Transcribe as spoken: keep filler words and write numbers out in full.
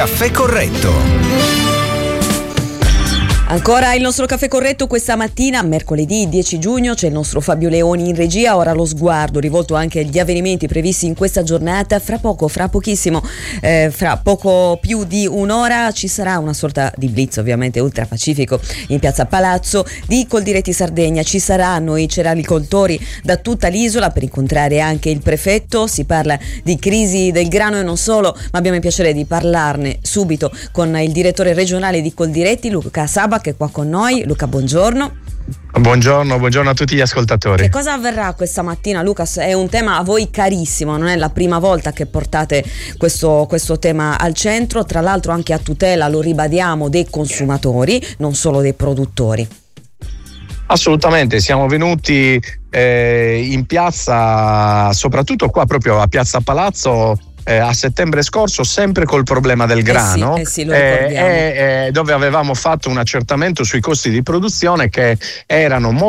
Caffè Corretto. Ancora il nostro caffè corretto questa mattina, mercoledì dieci giugno, c'è il nostro Fabio Leoni in regia. Ora lo sguardo rivolto anche agli avvenimenti previsti in questa giornata. Fra poco, fra pochissimo, eh, fra poco più di un'ora ci sarà una sorta di blitz, ovviamente ultra pacifico, in piazza Palazzo di Coldiretti Sardegna. Ci saranno i ceramicoltori da tutta l'isola per incontrare anche il prefetto. Si parla di crisi del grano e non solo, ma abbiamo il piacere di parlarne subito con il direttore regionale di Coldiretti, Luca Saba, che è qua con noi. Luca, buongiorno. Buongiorno, buongiorno a tutti gli ascoltatori. Che cosa avverrà questa mattina, Lucas? È un tema a voi carissimo, non è la prima volta che portate questo, questo tema al centro, tra l'altro anche a tutela, lo ribadiamo, dei consumatori, non solo dei produttori. Assolutamente, siamo venuti eh, in piazza, soprattutto qua proprio a Piazza Palazzo, Eh, a settembre scorso, sempre col problema del grano, eh sì, eh sì, lo ricordiamo. eh, eh, dove avevamo fatto un accertamento sui costi di produzione che erano molto